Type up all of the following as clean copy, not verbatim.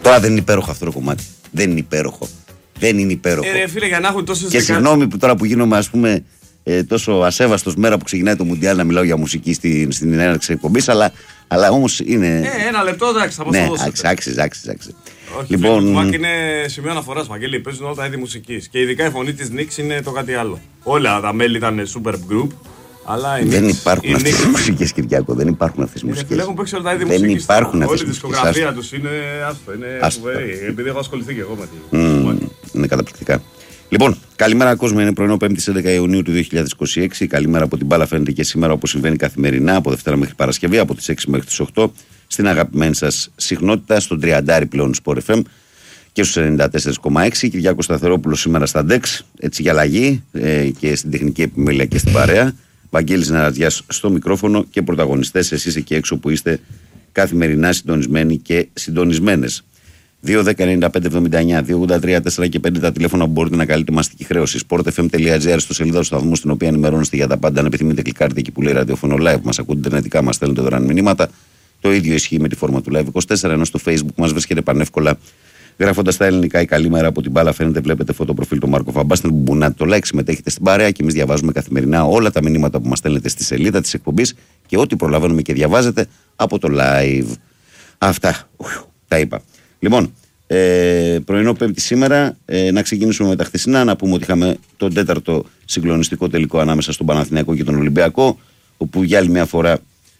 Τώρα δεν είναι υπέροχο αυτό το κομμάτι. Δεν είναι υπέροχο. Δεν είναι υπέροχο. Φίλε, για να έχουν τόσες και συγγνώμη που τώρα που γίνομαι, ας πούμε, τόσο ασέβαστος μέρα που ξεκινάει το Μουντιάλ να μιλάω για μουσική στην έναρξη εκπομπής, αλλά όμως είναι. Ένα λεπτό, εντάξει, θα μας το δώσετε. Άξιζε. Λοιπόν, το Μάκ είναι σημείο αναφοράς, Βαγγέλη. Παίζουν όλα τα είδη μουσικής. Και ειδικά η φωνή της Νίξ είναι το κάτι άλλο. Όλα τα μέλη ήταν super group. Αλλά δεν υπάρχουν αυτές οι μουσικές, Κυριάκο. Δεν υπάρχουν αυτές οι μουσικές. Έχουν παίξει όλα τα είδη μουσικής. Δεν υπάρχουν αυτές οι μουσικές. Όλη η δισκογραφία τους είναι φοβερή. Επειδή έχω ασχοληθεί και εγώ με τη. Είναι καταπληκτικά. Λοιπόν, καλημέρα κόσμο. Είναι πρωινό 5η 11 Ιουνίου του 2026. Καλημέρα από την μπάλα φαίνεται και σήμερα όπως συμβαίνει καθημερινά από Δευτέρα μέχρι Παρασκευή, από τις 6 μέχρι τις 8. Στην αγαπημένη σας συχνότητα, στον 30 πλέον Sport FM και στους 94,6. Κυριάκο Σταθερόπουλος σήμερα στα DEX, έτσι για αλλαγή και στην τεχνική επιμέλεια και στην παρέα. Βαγγέλης Ναρατζιάς στο μικρόφωνο και πρωταγωνιστές εσείς εκεί έξω που είστε καθημερινά συντονισμένοι και συντονισμένες. 2-10-95-79, 2-83-4 και 5 τα τηλέφωνα που μπορείτε να καλείτε μαστική χρέωση. sportfm.gr στο σελίδα του σταθμού, στην οποία ενημερώνεστε για τα πάντα. Αν επιθυμείτε, κλικάρετε εκεί που λέει ραδιοφωνο live, μας ακούτε ιντερνετικά, μας στέλνετε δωρεάν μηνύματα. Το ίδιο ισχύει με τη φόρμα του Live 24, ενώ στο Facebook μας βρίσκεται πανεύκολα γράφοντας τα ελληνικά ή καλημέρα από την μπάλα. Φαίνεται, βλέπετε φωτοπροφίλ του Μάρκο Φαμπάστεν που μπουνάτε το like, συμμετέχετε στην παρέα και εμείς διαβάζουμε καθημερινά όλα τα μηνύματα που μας στέλνετε στη σελίδα της εκπομπής και ό,τι προλαβαίνουμε και διαβάζετε από το live. Αυτά. Τα είπα. Λοιπόν, πρωινό Πέμπτη σήμερα, να ξεκινήσουμε με τα χθεσινά. Να πούμε ότι είχαμε τον τέταρτο συγκλονιστικό τελικό ανάμεσα στον Παναθηναϊκό και τον Ολυμπιακό, όπου για άλλη μια φορά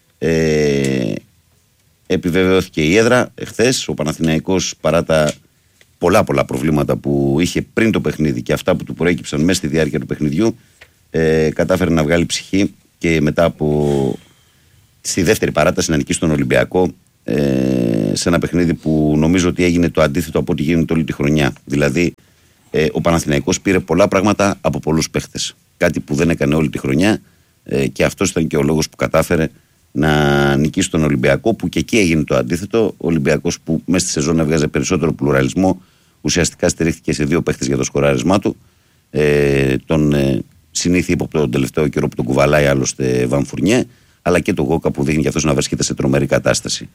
επιβεβαιώθηκε η έδρα. Εχθές ο Παναθηναϊκός, παρά τα πολλά προβλήματα που είχε πριν το παιχνίδι και αυτά που του προέκυψαν μέσα στη διάρκεια του παιχνιδιού, κατάφερε να βγάλει ψυχή και μετά από στη δεύτερη παράταση να νικήσει τον Ολυμπιακό σε ένα παιχνίδι που νομίζω ότι έγινε το αντίθετο από ό,τι γίνεται όλη τη χρονιά. Δηλαδή ο Παναθηναϊκός πήρε πολλά πράγματα από πολλούς παίχτες, κάτι που δεν έκανε όλη τη χρονιά, και αυτός ήταν και ο λόγος που κατάφερε να νικήσει τον Ολυμπιακό, που και εκεί έγινε το αντίθετο. Ο Ολυμπιακός που μέσα στη σεζόν έβγαζε περισσότερο πλουραλισμό, ουσιαστικά στηρίχθηκε σε δύο παίχτες για το σκοράρισμά του. Τον συνήθι ύποπτο τον τελευταίο καιρό που τον κουβαλάει άλλωστε Βαν Φουρνιέ, αλλά και τον Γόκα που δείχνει και αυτός να βρίσκεται σε τρομερή κατάσταση.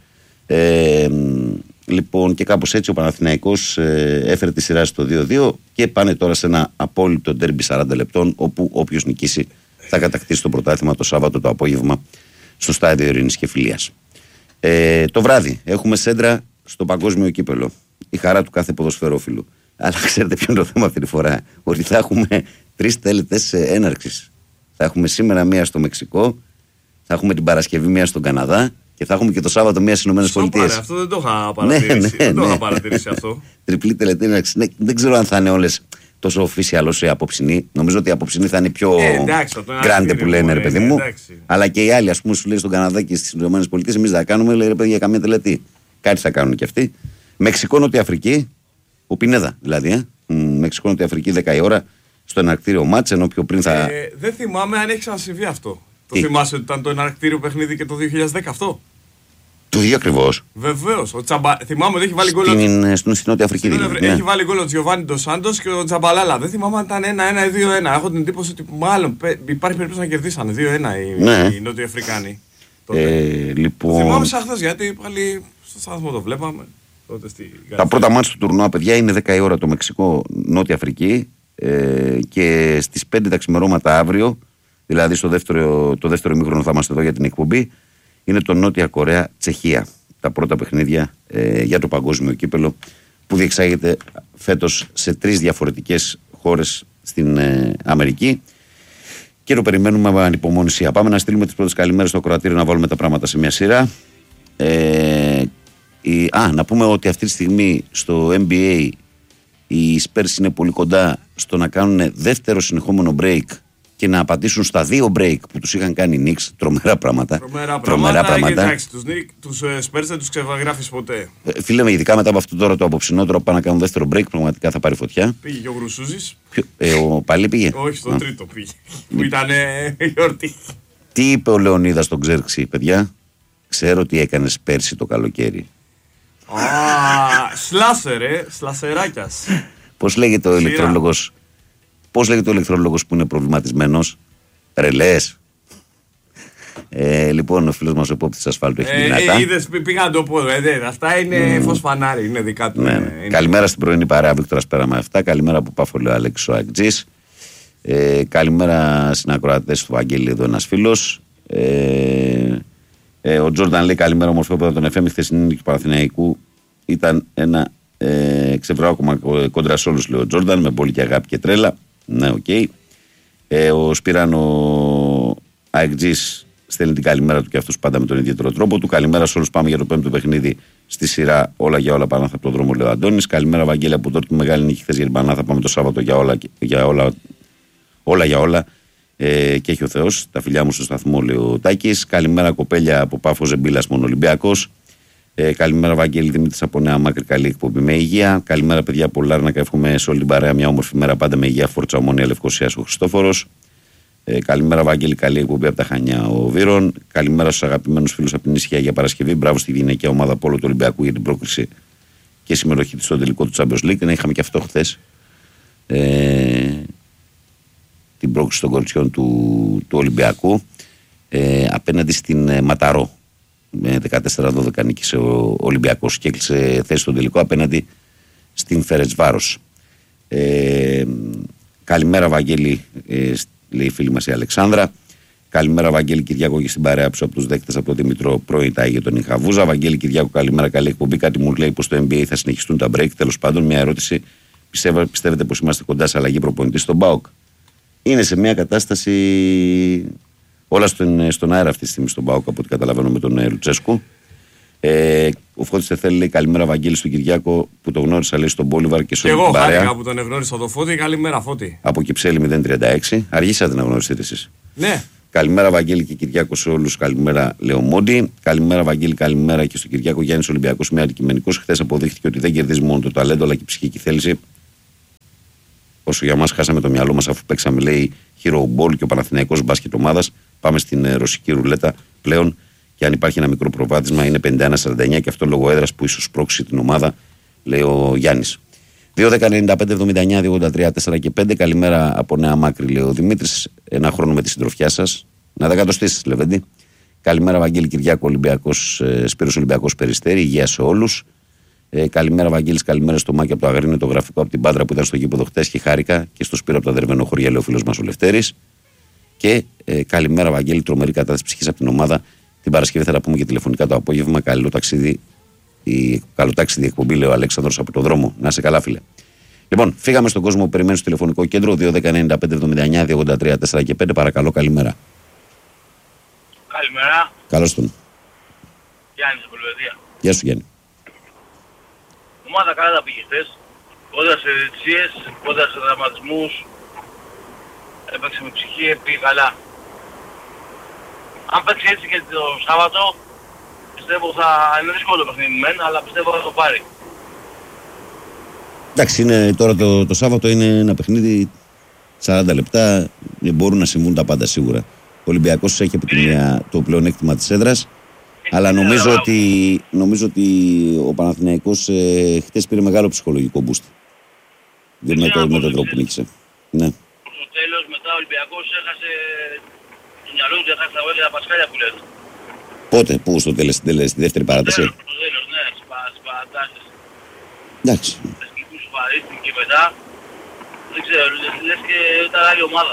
Λοιπόν, και κάπως έτσι ο Παναθηναϊκός έφερε τη σειρά στο 2-2 και πάνε τώρα σε ένα απόλυτο ντέρμπι 40 λεπτών, όπου όποιος νικήσει θα κατακτήσει το πρωτάθλημα το Σάββατο το απόγευμα στο στάδιο Ειρήνης και Φιλίας. Το βράδυ έχουμε σέντρα στο παγκόσμιο κύπελο. Η χαρά του κάθε ποδοσφαιρόφιλου. Αλλά ξέρετε ποιο είναι το θέμα αυτή τη φορά? Ότι θα έχουμε 3 τέλετες έναρξης. Θα έχουμε σήμερα μία στο Μεξικό, θα έχουμε την Παρασκευή μία στον Καναδά και θα έχουμε και το Σάββατο μία στις ΗΠΑ. Αυτό δεν το είχα παρατηρήσει. Δεν το είχα παρατηρήσει αυτό. Τριπλή τελετή έναρξη. Δεν ξέρω αν θα είναι όλες τόσο official όσο η απόψινή. Νομίζω ότι η απόψινή θα είναι πιο grande που λένε, ρε παιδί μου. Αλλά και οι άλλοι, ας πούμε, σου λέει στον Καναδά και στις ΗΠΑ, εμείς θα κάνουμε, λέει, ρε παιδί, για καμία τελετή. Κάτι θα κάνουν κι αυτοί. Μεξικό, Νότια Αφρική, ο Πινέδα δηλαδή. Μεξικό, Νότια Αφρική, 10 η ώρα στο εναρκτήριο μάτς, ενώ πιο πριν θα. Δεν θυμάμαι αν έχει ξανασυμβεί αυτό. Το θυμάσαι ότι ήταν το εναρκτήριο παιχνίδι και το 2010 αυτό? Το ίδιο ακριβώς. Βεβαίως. Θυμάμαι ότι έχει βάλει γκολ. Στην Νότια Αφρική δηλαδή. Έχει βάλει γκολ ο Τζιοβάνι Ντος Σάντος και ο Τζαμπαλάλα. Δεν θυμάμαι αν ήταν 1-1 ή 2-1. Έχω την εντύπωση ότι μάλλον υπάρχει περίπτωση να κερδίσανε 2-1 οι Νότιοι Αφρικάνοι. Λοιπόν. Θυμάμαι σαν χθες, γιατί πάλι στο σταθμό το βλέπαμε. Τα πρώτα μάτς του τουρνουά, παιδιά, είναι 10 η ώρα το Μεξικό, Νότια Αφρική, και στις 5 τα ξημερώματα αύριο, δηλαδή το δεύτερο ημίχρονο θα είμαστε εδώ για την εκπομπή, είναι το Νότια Κορέα Τσεχία. Τα πρώτα παιχνίδια για το παγκόσμιο κύπελο που διεξάγεται φέτος σε 3 διαφορετικές χώρες στην Αμερική. Και το περιμένουμε με ανυπομονησία. Πάμε να στείλουμε τις πρώτες καλημέρες στο ακροατήριο, να βάλουμε τα πράγματα σε μια σειρά. Να πούμε ότι αυτή τη στιγμή στο NBA οι Spurs είναι πολύ κοντά στο να κάνουν δεύτερο συνεχόμενο break και να απαντήσουν στα 2 break που τους είχαν κάνει οι Knicks. Τρομερά πράγματα. Εντάξει, τους Spurs δεν τους ξεβαγράφεις ποτέ. Φίλε με, ειδικά μετά από αυτό τώρα το απόψινό, τώρα που πάνε να κάνουν δεύτερο break, πραγματικά θα πάρει φωτιά. Πήγε και ο Γρουσούζης. Ο Παλί πήγε. Όχι, στο τρίτο πήγε. Που ήταν γιορτή. Τι είπε ο Λεωνίδας στον Ξέρξη, παιδιά? Ξέρω τι έκανες πέρσι το καλοκαίρι. Σλασεράκιας. Πώς λέγεται ο ηλεκτρολόγος? Πώς λέγεται ο ηλεκτρολόγος που είναι προβληματισμένος? Ρελές. Λοιπόν, ο φίλος μας ο επόπτης ασφάλτου έχει δυνατά. Είδες, πήγα να το πω. Αυτά είναι φως φανάρι, είναι δικά του. Ναι. Καλημέρα στην πρωινή παρέα, Βίκτορας Πέραμα 7. Καλημέρα από Πάφο, λέει ο Αλέξης ο Αγτζής. Καλημέρα στην ακροατές του Βαγγέλη, εδώ ένας φίλος. Ο Τζόρνταν λέει καλημέρα, ομορφόπεδο των FM. Η χθεσινή νίκη του Παναθηναϊκού ήταν ένα ξεβράκωμα κόντρα σε όλους, λέει ο Τζόρνταν, με πολύ και αγάπη και τρέλα. Ναι, οκ. Ο Σπυράνο Αγτζής στέλνει την καλημέρα του και αυτός πάντα με τον ιδιαίτερο τρόπο του. Καλημέρα σε όλους. Πάμε για το πέμπτο παιχνίδι στη σειρά. Όλα για όλα, Πανάθα από τον δρόμο, λέει ο Αντώνης. Καλημέρα, Βαγγέλη, από τότε μεγάλη νίκη χθες για την Πανάθα. Πάμε το Σάββατο για όλα. Και έχει ο Θεός. Τα φιλιά μου στο σταθμό, λέει ο Τάκης. Καλημέρα, κοπέλια από Πάφο Ζεμπίλας, μόνο Ολυμπιακός. Καλημέρα, Βαγγέλη Δημήτρης από Νέα Μάκρη. Καλή εκπομπή με υγεία. Καλημέρα, παιδιά από Λάρνακα. Εύχομαι σε όλη την παρέα μια όμορφη μέρα πάντα με υγεία. Φόρτσα Ομόνια Λευκωσίας ο Χριστόφορος. Καλημέρα, Βαγγέλη. Καλή εκπομπή από τα Χανιά ο Βύρον. Καλημέρα στους αγαπημένους φίλους από την Ίσια για Παρασκευή. Μπράβο στη γυναικεία ομάδα Πόλο του Ολυμπιακού για την πρόκριση και συμμετοχή της στο τελικό του Champions League. Να είχαμε και αυτό χθες. Την πρόκριση των κοριτσιών του Ολυμπιακού απέναντι στην Ματαρό. Με 14-12 νίκησε ο Ολυμπιακός και έκλεισε θέση στον τελικό απέναντι στην Φερετσβάρος. Καλημέρα, Βαγγέλη, λέει η φίλη μας η Αλεξάνδρα. Καλημέρα, Βαγγέλη Κυριάκο, και στην παρέα από τους δέκτες από τον Δημητρό πρώην τα Άγιο τον Ιχαβούζα. Βαγγέλη Κυριάκο, καλημέρα, καλή εκπομπή. Κάτι μου λέει πως στο NBA θα συνεχιστούν τα break. Τέλος πάντων, μια ερώτηση. Πιστεύετε πως είμαστε κοντά σε αλλαγή προπονητή στον ΠΑΟΚ? Είναι σε μια κατάσταση όλα στον αέρα αυτή τη στιγμή στον ΠΑΟΚ, από ό,τι καταλαβαίνω, με τον Λουτσέσκου. Ο Φώτης Τεθέλη λέει καλημέρα, Βαγγέλη, στον Κυριάκο που το γνώρισα, λέει, στον Μπόλιβαρ και σε όλη την παρέα. Εγώ χάρηκα που τον ευνόρισα το Φώτη. Καλημέρα, Φώτη. Από Κυψέλη 036. Αργήσατε να γνωριστείτε εσείς. Ναι. Καλημέρα, Βαγγέλη και Κυριάκο σε όλους. Καλημέρα, Λεωμόντι. Καλημέρα, Βαγγέλη, καλημέρα και στον Κυριάκο. Γιάννης Ολυμπιακός, είμαι αντικειμενικός. Χθες αποδείχθηκε ότι δεν κερδίζει μόνο το ταλέντο αλλά και η ψυχική θέληση. Όσο για μας χάσαμε το μυαλό μας αφού παίξαμε, λέει, hero ball και ο Παναθηναϊκός μπάσκετ ομάδας. Πάμε στην ρωσική ρουλέτα πλέον. Και αν υπάρχει ένα μικρό προβάδισμα είναι 51-49 και αυτό λόγω έδρας που ίσως πρόξει την ομάδα, λέει ο Γιάννης. 2-10-95-79-283-4 και 5. Καλημέρα από Νέα Μάκρη, λέει ο Δημήτρης. Ένα χρόνο με τη συντροφιά σας. Να τα κατοστήσεις, Λεβέντη. Καλημέρα, Βαγγέλη Κυριάκο, Ολυμπιακός, Σπύρος Ολυμπιακός Περιστέρη. Υγεία σε όλους. Καλημέρα, Βαγγέλης, καλημέρα στο Μάκη από το Αγρίνιο, το γραφικό από την Πάτρα που ήταν στο γήπεδο χτες και χάρηκα. Και στο Σπύρο από τα Δερβενό χωριά, λέει ο φίλος μας ο Λευτέρης. Και καλημέρα, Βαγγέλη, τρομερή κατάσταση ψυχής από την ομάδα. Την Παρασκευή θα τα πούμε και τηλεφωνικά το απόγευμα. Καλό ταξίδι εκπομπή, λέει ο Αλέξανδρος από το δρόμο. Να είσαι καλά, φίλε. Λοιπόν, φύγαμε στον κόσμο που περιμένει στο τηλεφωνικό κέντρο 2-10-95-79-283-4 και 5. Παρακαλώ, καλημέρα. Καλημέρα. Καλώς τον. Γιάννης, Πολυβεδία. Γεια σου, Γιάννη. Ομάδα καλά τα πήγε χθες. Κόντρα σε διαιτησίες, κόντρα σε δραματισμούς. Έπαιξε με ψυχή, πήγε καλά. Αν παίξει έτσι και το Σάββατο, πιστεύω θα είναι δύσκολο το παιχνίδι μεν, αλλά πιστεύω θα το πάρει. Εντάξει, τώρα το Σάββατο είναι ένα παιχνίδι 40 λεπτά, μπορούν να συμβούν τα πάντα σίγουρα. Ο Ολυμπιακός έχει από το πλεονέκτημα της έδρας, αλλά νομίζω ότι ο Παναθηναϊκός χτες πήρε μεγάλο ψυχολογικό boost με τον τρόπο που νίκησε. Ναι. Στο τέλος μετά ο Ολυμπιακός έχασε το μυαλό του, έχασε τα βόλια τα πασχάλια που λέτε. Πότε, πού στο τέλος, στη δεύτερη παράταση? Στο τέλος, ναι, στις παρατάσεις. Εντάξει. Και μετά, δεν ξέρω, λες και ήταν άλλη ομάδα.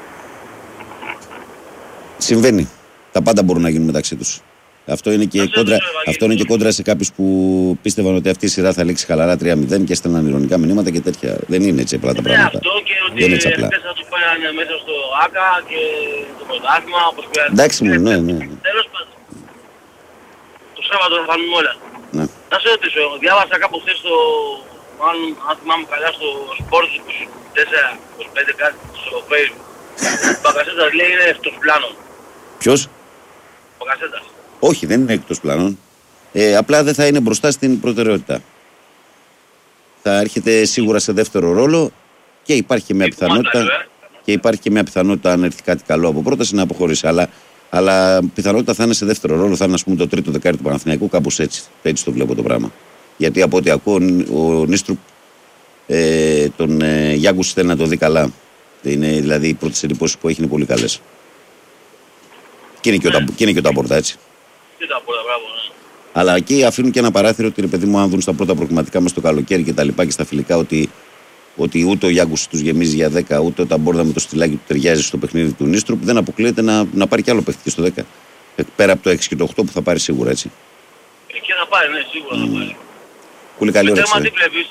Συμβαίνει. Τα πάντα μπορούν να γίνουν μεταξύ τους. Αυτό είναι και κόντρα σε κάποιους που πίστευαν ότι αυτή η σειρά θα λήξει χαλαρά 3-0 και έστελναν ειρωνικά μηνύματα και τέτοια. Δεν είναι έτσι απλά τα πράγματα. Αυτό και ότι χθες θα του πέρανε μέσα στο ΆΚΑ και το πρωτάθλημα, όπως πέρανε. Εντάξει μου, ναι. Τέλος πάντων. Το Σάββατο θα φανούν όλα. Ναι. Να σε ρωτήσω, διάβασα κάπου χθες μάλλον αν θυμάμαι καλά στο Sport 24-25 κάτι στο Facebook. Ο Μπακασέτας λέει είναι εκτός πλάνων. Ποιος? Ο Μπακασέτας. Όχι, δεν είναι εκτός πλάνων. Απλά δεν θα είναι μπροστά στην προτεραιότητα. Θα έρχεται σίγουρα σε δεύτερο ρόλο και υπάρχει και μια πιθανότητα, αν έρθει κάτι καλό από πρόταση, να αποχωρήσει. Αλλά πιθανότητα θα είναι σε δεύτερο ρόλο, θα είναι, ας πούμε, το τρίτο δεκάρι του Παναθηναϊκού, κάπως έτσι. Έτσι το βλέπω το πράγμα. Γιατί από ό,τι ακούω, ο Νίστρουπ τον Γιάγκους θέλει να το δει καλά. Δηλαδή οι πρώτες εντυπώσεις που έχει είναι πολύ καλές. Και είναι και ο Ταμπόρτα, έτσι. Και τα πρώτα, μπράβο, ναι. Αλλά εκεί αφήνουν και ένα παράθυρο ότι, ρε παιδί μου, αν δουν στα πρώτα προκριματικά μας το καλοκαίρι και τα λοιπά και στα φιλικά ότι ούτε ο Γιάνκους τους γεμίζει για 10, ούτε ο Ταμπόρδα με το στυλάκι του ταιριάζει στο παιχνίδι του Νίστρου, που δεν αποκλείεται να πάρει κι άλλο παίχτη στο 10. Πέρα από το 6 και το 8 που θα πάρει σίγουρα, έτσι. Και θα πάρει, ναι, σίγουρα θα πάρει. Πολύ καλή όρεξη. Τέρμα τι βλέπεις?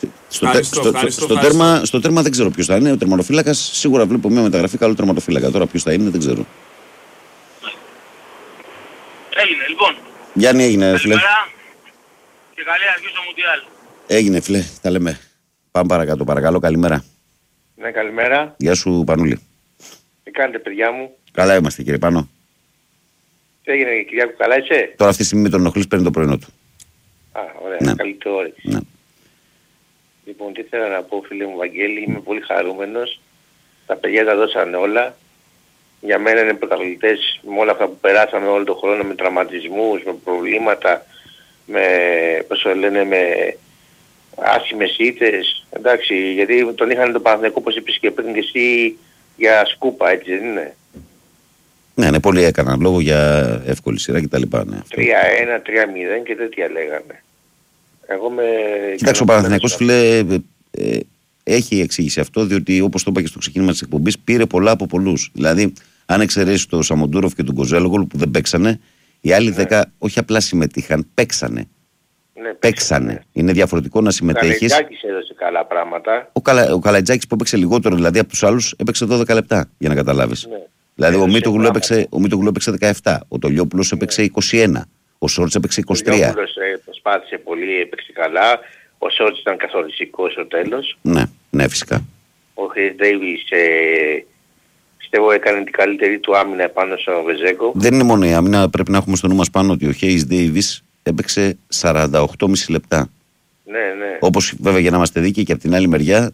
Στο τέρμα δεν ξέρω ποιος θα είναι. Ο τερματοφύλακας σίγουρα βλέπω μια μεταγραφή καλό τερματοφύλακα. Τώρα ποιος θα είναι δεν ξέρω. Έγινε, λοιπόν. Γιάννη, έγινε, φίλε. Καλημέρα και καλή αρχή στο Μουντιάλ. Έγινε, φίλε, τα λέμε. Πάμε παρακάτω, παρακαλώ, καλημέρα. Ναι, καλημέρα. Γεια σου, Πανούλη. Τι κάνετε, παιδιά μου? Καλά είμαστε, κύριε Πάνο. Τι έγινε, Κυριάκο, καλά είσαι? Τώρα αυτή τη στιγμή με τον ενοχλείς, παίρνει το πρωινό του. Α, ωραία, Ναι. καλή το όρεξη. Ναι. Λοιπόν, τι θέλω να πω, φίλε μου Βαγγέλη, είμαι πολύ χαρούμενος. Τα παιδιά τα δώσανε όλα. Για μένα είναι πρωταθλητές με όλα αυτά που περάσαμε όλο τον χρόνο, με τραυματισμούς, με προβλήματα, με, πώς το λένε, με άσχημες ήττες. Εντάξει, γιατί τον είχαν τον Παναθηναϊκό, όπως είπες και πριν και εσύ, για σκούπα, έτσι δεν είναι? Ναι, πολύ έκαναν λόγο για εύκολη σειρά κτλ. Ναι, 3-1, 3-0 και τέτοια λέγανε. Εγώ με... Κοίταξε, ο Παναθηναϊκός, φίλε, έχει εξήγηση αυτό, διότι όπως το είπα και στο ξεκίνημα της εκπομπής, πήρε πολλά από πολλούς. Δηλαδή, αν εξαιρέσει τον Σαμοντούροφ και τον Κοζέλογλου που δεν παίξανε, οι άλλοι 10 όχι απλά συμμετείχαν, παίξανε. Ναι, παίξανε. Είναι διαφορετικό να συμμετέχεις. Ο Καλατζάκης έδωσε καλά πράγματα. Ο Καλατζάκης που έπαιξε λιγότερο δηλαδή από τους άλλους, έπαιξε 12 λεπτά, για να καταλάβεις. Ναι. Δηλαδή ο Μήτογλου έπαιξε 17, ο Τολιόπουλος έπαιξε 21, ο Σόρτς έπαιξε 23. Ο Τολιόπουλος προσπάθησε πολύ, έπαιξε καλά. Ο Σόρτς ήταν καθοριστικός στο τέλος. Ναι, φυσικά. Ο Χρυς Ντέιβις πιστεύω έκανε την καλύτερη του άμυνα πάνω στο Βεζέκο. Δεν είναι μόνο η άμυνα, πρέπει να έχουμε στο νου μας πάνω ότι ο Χέις Ντέιβις έπαιξε 48,5 λεπτά. Ναι. Όπως βέβαια, για να είμαστε δίκαιοι, και από την άλλη μεριά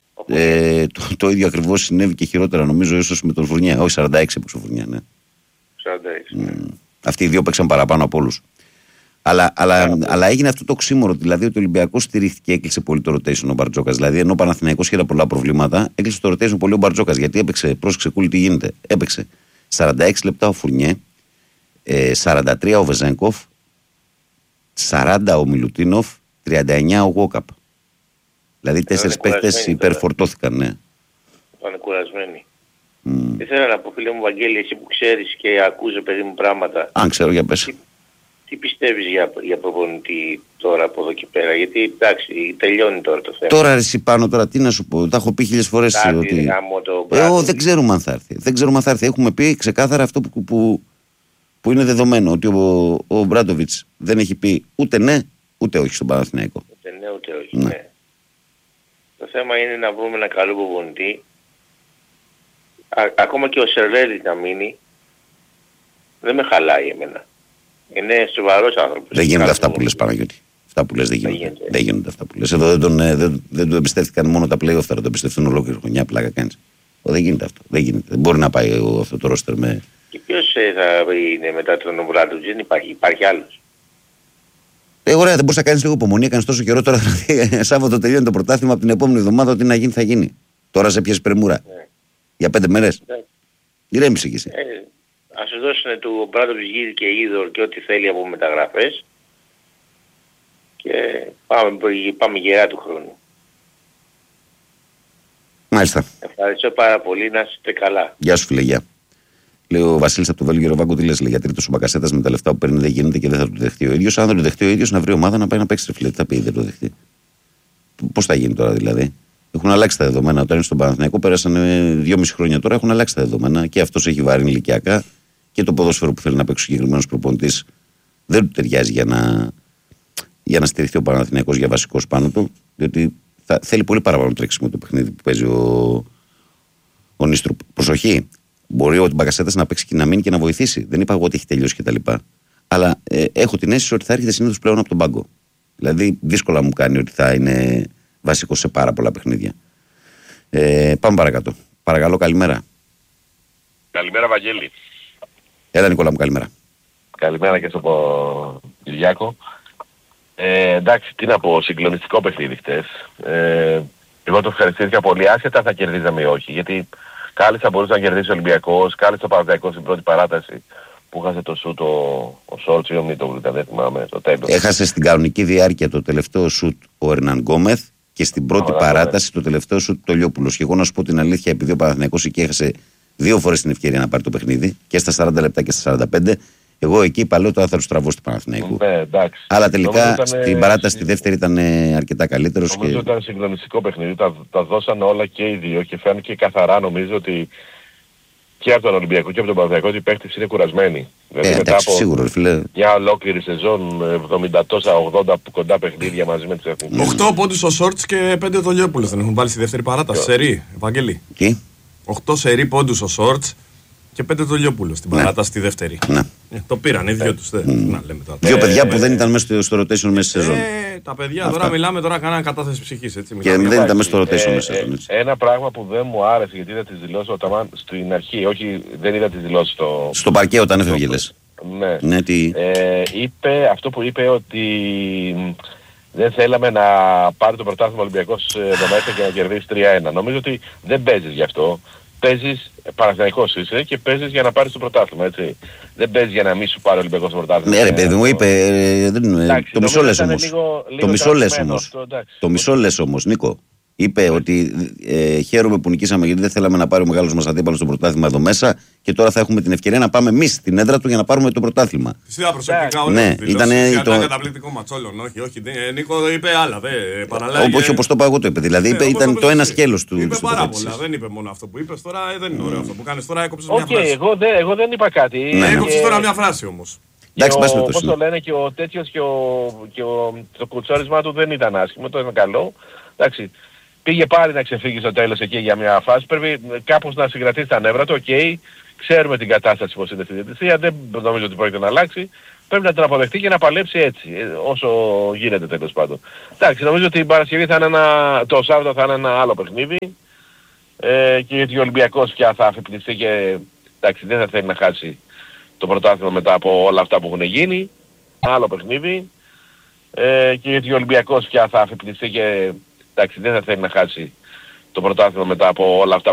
το ίδιο ακριβώς συνέβη και χειρότερα, νομίζω, ίσως με τον Φουρνιά. Όχι, 46 έπαιξε ο Φουρνιά, ναι. 46. Αυτοί οι δύο παίξαν παραπάνω από όλους. Αλλά έγινε αυτό το ξύμορο, δηλαδή ότι ο Ολυμπιακός στηρίχθηκε, έκλεισε πολύ το rotation ο Μπαρτζόκας. Δηλαδή, ενώ ο Παναθηναϊκός είχε πολλά προβλήματα, έκλεισε το rotation πολύ ο Μπαρτζόκας. Γιατί έπαιξε, πρόσεξε κούλη τι γίνεται. Έπαιξε 46 λεπτά ο Φουρνιέ, 43 ο Βεζένκοφ, 40 ο Μιλουτίνοφ, 39 ο Γόκαπ. Δηλαδή 4 παίχτες υπερφορτώθηκαν, ναι. Ήταν κουρασμένοι. Ήθελα να πω, φίλε μου Βαγγέλη, εσύ που ξέρεις και ακούς, παιδί μου, πράγματα. Αν ξέρω, για πες. Τι πιστεύεις για προπονητή τώρα από εδώ και πέρα? Γιατί εντάξει, τελειώνει τώρα το θέμα. Τώρα εσύ πάνω, τώρα τι να σου πω, τα έχω πει 1000 φορές. Ότι... δεν ξέρουμε αν θα έρθει. Δεν ξέρουμε αν θα έρθει. Έχουμε πει ξεκάθαρα αυτό που είναι δεδομένο, ότι ο Μπράντοβιτς δεν έχει πει ούτε ναι, ούτε όχι στον Παναθηναϊκό. Ούτε ναι, ούτε όχι. Ναι. Το θέμα είναι να βρούμε ένα καλό προπονητή. Ακόμα και ο Σερβέρης να μείνει, δεν με χαλάει εμένα. Είναι σοβαρός άνθρωπος. Δεν γίνονται αυτά που λες, Παναγιώτη. Αυτά που λες δεν γίνονται. Δεν γίνονται αυτά που λες. Εδώ δεν του εμπιστεύτηκαν μόνο τα play-off, θα το εμπιστευτούν ολόκληρη χρονιά, πλάκα κάνεις. Δεν γίνεται αυτό. Δεν γίνεται. Δεν μπορεί να πάει αυτό το ρόστερ με... Και ποιος θα είναι μετά τον Ομπράντοβιτς? Δεν υπάρχει άλλος. Ωραία, δεν μπορείς να κάνεις λίγο υπομονή, κάνεις τόσο καιρό τώρα. Σάββατο τελειώνει το πρωτάθλημα, από την επόμενη εβδομάδα ό,τι να γίνει θα γίνει. Τώρα σε πιες πρεμούρα. Ναι. Για 5 μέρες. Ναι. Ηρέμησε κι εσύ. Ας σου δώσουν του Μπράντοβιτς γύρι και είδωρ και ό,τι θέλει από μεταγραφές και πάμε γερά του χρόνου. Μάλιστα. Ευχαριστώ πάρα πολύ, να είστε καλά. Γεια σου, φίλε, γεια. Λέει ο Βασίλης από το Βέλγιο Ροβάγκο, τι λες, λέει, για τρίτος ο Μπακασέτας με τα λεφτά που παίρνει δεν γίνεται και δεν θα το δεχτεί ο ίδιος. Αν δεν το δεχτεί ο ίδιος, να βρει ομάδα να πάει να παίξει, φίλε. Τι θα πει, δεν το δεχτεί. Πώς θα γίνει τώρα δηλαδή? Έχουν αλλάξει τα δεδομένα. Όταν είναι στον Παναθηναϊκό πέρασαν 2,5 χρόνια τώρα, έχουν αλλάξει τα δεδομένα και αυτός έχει βαρύνει ηλικιακά και το ποδόσφαιρο που θέλει να παίξει ο συγκεκριμένος προπονητής δεν του ταιριάζει για να στηριχθεί ο Παναθηναϊκός για βασικός πάνω του, διότι θέλει πολύ παραπάνω τρέξιμο το παιχνίδι που παίζει ο Νίστρου. Προσοχή, μπορεί ο Μπακασέτας να παίξει και να μείνει και να βοηθήσει. Δεν είπα εγώ ότι έχει τελειώσει κτλ. Αλλά έχω την αίσθηση ότι θα έρχεται συνήθως πλέον από τον πάγκο. Δηλαδή, δύσκολα μου κάνει ότι θα είναι βασικό σε πάρα πολλά παιχνίδια. Πάμε παρακάτω. Παρακαλώ, καλημέρα. Καλημέρα, Βαγγέλη. Έλα, Νικόλα μου, καλημέρα. Καλημέρα και στον Κυριάκο. Εντάξει, τι να πω, συγκλονιστικό παιχνίδι χτες. Εγώ το ευχαριστήθηκα πολύ, άσχετα θα κερδίζαμε ή όχι. Γιατί κάλλιστα μπορούσε να κερδίσει ο Ολυμπιακός, κάλλιστα ο Παναθηναϊκός στην πρώτη παράταση. που έχασε το σούτ ο Σόλτς ή ο Μίτογλου, δεν θυμάμαι, στο τέλος. Έχασε στην κανονική διάρκεια το τελευταίο σούτ ο Ερναν Γκόμεθ και στην πρώτη παράταση το τελευταίο σούτ το Λιόπουλος. Και εγώ να σου πω την αλήθεια, επειδή ο Παναθηναϊκός εκεί έχασε 2 φορές την ευκαιρία να πάρει το παιχνίδι, και στα 40 λεπτά και στα 45, εγώ εκεί παλαιό το άθαρο στραβός του Παναθηναϊκού. Ναι, εντάξει. Αλλά τελικά στην παράταση τη δεύτερη ήταν αρκετά καλύτερος. Νομίζω ότι ήταν συγκλονιστικό παιχνίδι. Τα δώσαν όλα και οι δύο και φάνηκε καθαρά, νομίζω, ότι και από τον Ολυμπιακό και από τον Παναθηναϊκό ότι οι παίκτες είναι κουρασμένοι. Δηλαδή μετά από σίγουρο, φίλε. μια ολόκληρη σεζόν, 70-80 κοντά παιχνίδια μαζί με τις εθνικές. 8 πόντους ο Σόρτς και 5 το Λιόπουλος δεν έχουν βάλει στη δεύτερη παράταση. Σερί, Ευαγγέλη. Τι? 8 σερί πόντους ο Σόρτς και 5 το Λιόπουλος στην παράταση στη δεύτερη. Ναι. Το πήραν οι δυο τους. Να λέμε τώρα. Δύο παιδιά που δεν ήταν μέσα στο rotation μέσα στη σεζόν. Τα παιδιά τώρα μιλάμε, τώρα κάνανε κατάθεση ψυχής. Έτσι, και δεν ήταν μέσα στο rotation μέσα στη σεζόν. Ένα πράγμα που δεν μου άρεσε, γιατί είδα τις δηλώσεις ο Ταμάν στην αρχή, όχι δεν είδα τις δηλώσεις στο παρκέ όταν έφευγε λες. Ναι. Ναι, είπε αυτό που είπε, ότι δεν θέλαμε να πάρει το πρωτάθλημα Ολυμπιακός εδώ μέσα και να κερδίσει 3-1. Νομίζω ότι δεν παίζεις γι' αυτό. Παίζεις, Παναθηναϊκός είσαι και παίζεις για να πάρεις το πρωτάθλημα, έτσι. Δεν παίζεις για να μην σου πάρει ο Ολυμπιακός το πρωτάθλημα. Ναι ρε παιδί μου, είπε, το μισό λες όμως. Το μισό λες όμως, Νίκο. Είπε ότι χαίρομαι που νικήσαμε γιατί δεν θέλαμε να πάρει ο μεγάλος μας αντίπαλος στο πρωτάθλημα εδώ μέσα και τώρα θα έχουμε την ευκαιρία να πάμε εμείς στην έδρα του για να πάρουμε το πρωτάθλημα. Είδα προσωπικά ναι, ήταν καταπληκτικό ματσόλων. Όχι, Νίκο είπε άλλα. Όχι όπως το είπα εγώ το είπε. Δηλαδή ήταν το ένα σκέλος του. Είπε πάρα πολλά. Δεν είπε μόνο αυτό που είπες τώρα. Δεν είναι ωραίο αυτό που κάνεις τώρα. Έκοψες μια φράση. Εγώ δεν είπα κάτι. Έκοψες τώρα μια φράση όμως. Όπως το λένε και ο τέτοιος και το κουτσόρισμά του δεν ήταν άσχημο, το ήταν καλό. Εντάξει. Πήγε πάλι να ξεφύγει στο τέλος εκεί για μια φάση. Πρέπει κάπως να συγκρατήσει τα νεύρα του. Οκ, ξέρουμε την κατάσταση πως είναι στη διαιτησία. Δεν νομίζω ότι πρόκειται να αλλάξει. Πρέπει να την αποδεχτεί και να παλέψει έτσι. Όσο γίνεται τέλος πάντων. Εντάξει, νομίζω ότι την Παρασκευή θα είναι το Σάββατο θα είναι ένα άλλο παιχνίδι. Και γιατί ο Ολυμπιακός πια θα αφιπληστεί και εντάξει, δεν θα θέλει να χάσει το πρωτάθλημα μετά από όλα αυτά που έχουν γίνει. Άλλο παιχνίδι. Και γιατί ο Ολυμπιακός πια θα αφιπληστεί και εντάξει, δεν θα θέλει να χάσει το πρωτάθλημα μετά από όλα αυτά